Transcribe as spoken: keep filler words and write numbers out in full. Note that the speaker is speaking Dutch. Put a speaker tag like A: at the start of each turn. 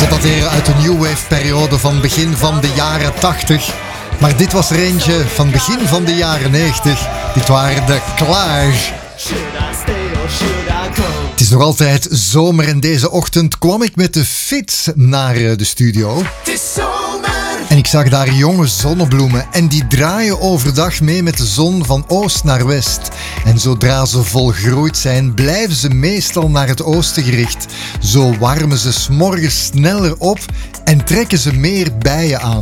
A: Ze dateren uit de New Wave periode van begin van de jaren tachtig. Maar dit was er eentje van begin van de jaren negentig. Dit waren de Clash. Het is nog altijd zomer en deze ochtend kwam ik met de fiets naar de studio.
B: Het is zomer.
A: En ik zag daar jonge zonnebloemen en die draaien overdag mee met de zon van oost naar west. En zodra ze volgroeid zijn, blijven ze meestal naar het oosten gericht. Zo warmen ze 's morgens sneller op en trekken ze meer bijen aan.